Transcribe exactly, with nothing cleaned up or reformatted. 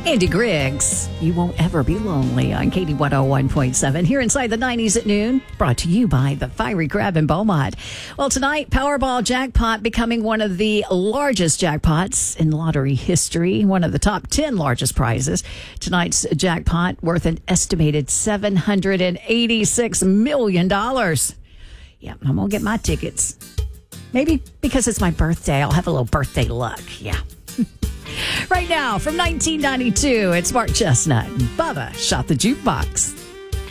Andy Griggs, you won't ever be lonely on Katie one oh one point seven here inside the nineties at noon, brought to you by the Fiery Crab in Beaumont. Well, tonight, Powerball jackpot becoming one of the largest jackpots in lottery history, one of the top ten largest prizes. Tonight's jackpot worth an estimated seven hundred eighty-six million dollars. Yeah, I'm going to get my tickets. Maybe because it's my birthday, I'll have a little birthday luck. Yeah. Right now, from nineteen ninety-two, it's Mark Chestnut and Bubba Shot the Jukebox.